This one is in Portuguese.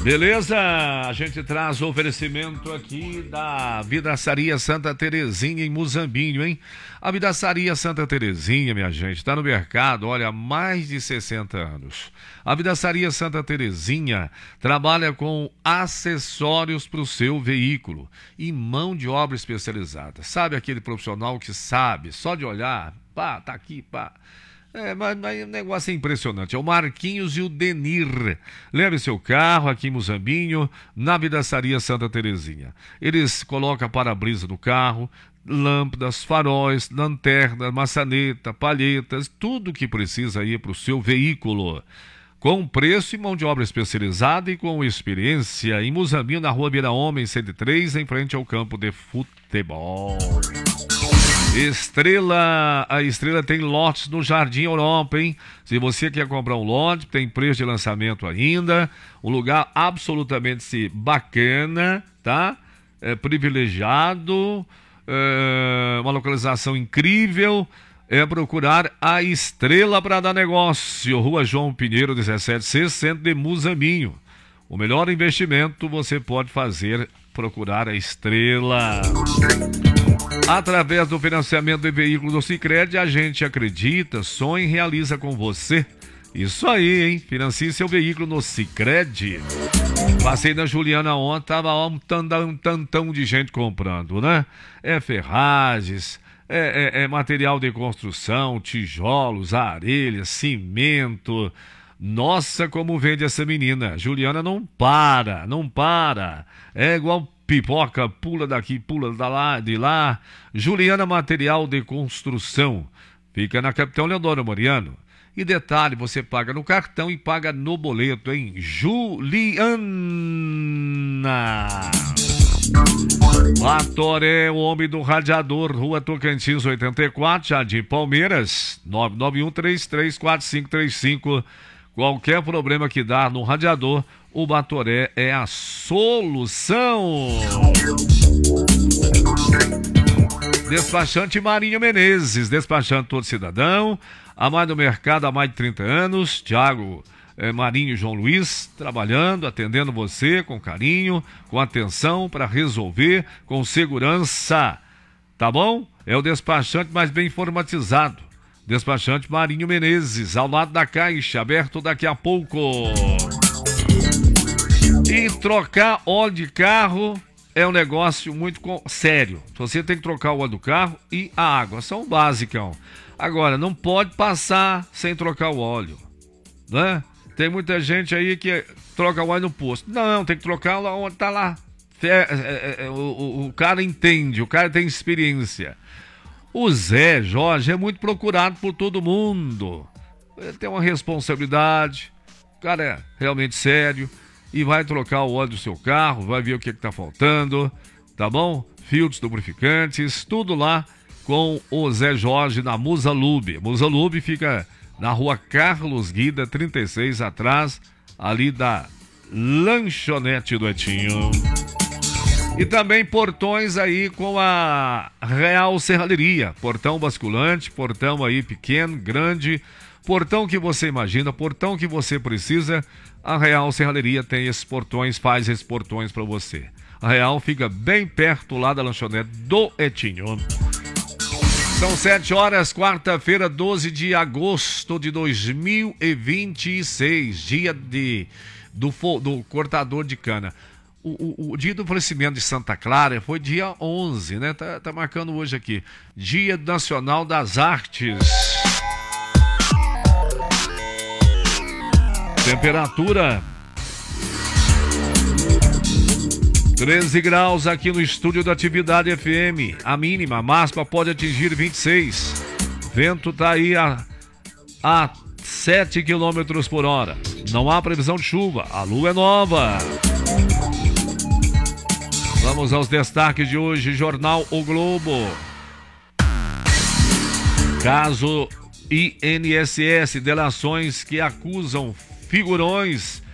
Beleza? A gente traz o oferecimento aqui da Vidraçaria Santa Terezinha em Muzambinho, hein? A Vidraçaria Santa Terezinha, minha gente, está no mercado, olha, há mais de 60 anos. A Vidraçaria Santa Terezinha trabalha com acessórios para o seu veículo e mão de obra especializada. Sabe aquele profissional que sabe, só de olhar, pá, tá aqui, pá. Mas o negócio é impressionante. É o Marquinhos e o Denir. Leve seu carro aqui em Muzambinho, na Vidraçaria Santa Terezinha. Eles colocam para-brisa no carro, lâmpadas, faróis, lanterna, maçaneta, palhetas, tudo que precisa aí para o seu veículo. Com preço e mão de obra especializada e com experiência. Em Muzambinho, na Rua Beira Homem 103, em frente ao campo de futebol. A Estrela tem lotes no Jardim Europa, hein? Se você quer comprar um lote, tem preço de lançamento ainda. Um lugar absolutamente bacana, tá? Privilegiado, uma localização incrível. É procurar a Estrela para dar negócio. Rua João Pinheiro, 17C, centro de Muzambinho. O melhor investimento você pode fazer, procurar a Estrela. Através do financiamento de veículos do Sicredi, a gente acredita, sonha e realiza com você. Isso aí, hein? Financie seu veículo no Sicredi. Passei na Juliana ontem, tava um tantão de gente comprando, né? Ferragens, material de construção, tijolos, areia, cimento. Nossa, como vende essa menina. Juliana não para. É igual pipoca, pula daqui, pula de lá. Juliana Material de Construção. Fica na Capitão Leodoro Mariano. E detalhe, você paga no cartão e paga no boleto, hein? Juliana. Batoré, o homem do radiador, Rua Tocantins 84, Jardim Palmeiras, 991334535. Qualquer problema que dá no radiador, o Batoré é a solução. Despachante Marinho Menezes, despachante todo cidadão, a mais do mercado há mais de 30 anos, Thiago Marinho e João Luiz, trabalhando, atendendo você com carinho, com atenção para resolver, com segurança, tá bom? É o despachante mais bem informatizado. Despachante Marinho Menezes, ao lado da Caixa, aberto daqui a pouco. E trocar óleo de carro é um negócio muito sério. Você tem que trocar o óleo do carro e a água, são básicas. Agora, não pode passar sem trocar o óleo, né? Tem muita gente aí que troca o óleo no posto. Não, tem que trocar lá onde tá lá. O cara entende, o cara tem experiência. O Zé Jorge é muito procurado por todo mundo. Ele tem uma responsabilidade, o cara é realmente sério e vai trocar o óleo do seu carro, vai ver o que está faltando, tá bom? Filtros, lubrificantes, tudo lá com o Zé Jorge na Musa Lube. Musa Lube fica na Rua Carlos Guida, 36, atrás ali da lanchonete do Etinho. E também portões aí com a Real Serralheria. Portão basculante, portão aí pequeno, grande, portão que você imagina, portão que você precisa. A Real Serralheria tem esses portões, faz esses portões para você. A Real fica bem perto lá da lanchonete do Etinho. São 7 horas, quarta-feira, 12 de agosto de 2026, dia do cortador de cana. O dia do falecimento de Santa Clara foi dia 11, né? Tá marcando hoje aqui. Dia Nacional das Artes. Temperatura 13 graus aqui no estúdio da Atividade FM. A mínima, a máxima pode atingir 26. Vento tá aí a 7 km por hora. Não há previsão de chuva. A lua é nova. Vamos aos destaques de hoje, Jornal O Globo. Caso INSS, delações que acusam figurões